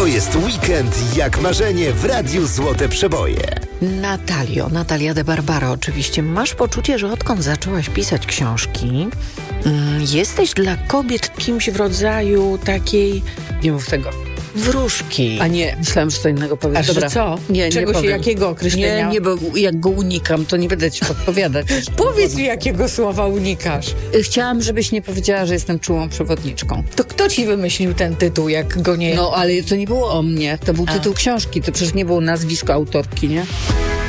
To jest weekend jak marzenie w Radiu Złote Przeboje. Natalia de Barbaro, oczywiście. Masz poczucie, że odkąd zaczęłaś pisać książki, jesteś dla kobiet kimś w rodzaju takiej, nie mów tego, wróżki. A nie, myślałam, że co innego powiem. A że Dobra. co? Nie, Czegoś, nie powiem. jakiego określenia? Nie, bo jak go unikam, to nie będę ci podpowiadać. Powiedz mi, jakiego słowa unikasz. Chciałam, żebyś nie powiedziała, że jestem czułą przewodniczką. To kto ci wymyślił ten tytuł, jak go nie... No, ale to nie było o mnie. To był tytuł książki. To przecież nie było nazwisko autorki, nie?